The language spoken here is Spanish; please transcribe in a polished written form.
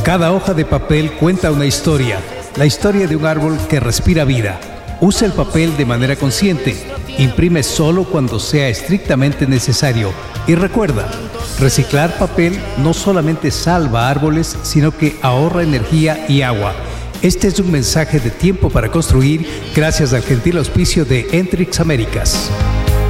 Cada hoja de papel cuenta una historia, la historia de un árbol que respira vida. Usa el papel de manera consciente. Imprime solo cuando sea estrictamente necesario. Y recuerda, reciclar papel no solamente salva árboles, sino que ahorra energía y agua. Este es un mensaje de Tiempo para Construir, gracias al gentil auspicio de Entrix Américas.